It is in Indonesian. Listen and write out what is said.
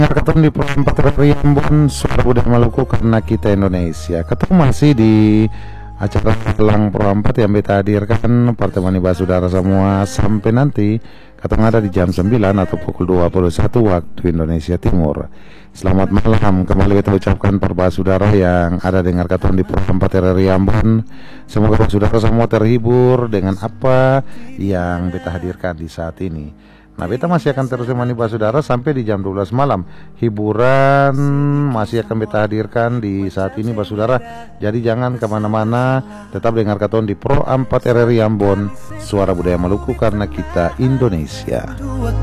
Ketemu di Perempat Riambon, Suara Budaya Maluku karena kita Indonesia. Ketemu masih di acara Pelang Perempat yang beta hadirkan pertemuan saudara semua sampai nanti ketemu ada di jam 9 atau pukul 21 waktu Indonesia Timur. Selamat malam, kembali kita ucapkan perba saudara yang ada dengar ketemu di Perempat Riambon. Semoga saudara semua terhibur dengan apa yang beta hadirkan di saat ini. Nah, beta masih akan terus menemani saudara sampai di jam 12 malam. Hiburan masih akan beta hadirkan di saat ini saudara. Jadi jangan kemana-mana, tetap dengar katon di Pro 4 RRI Ambon, Suara Budaya Maluku karena kita Indonesia.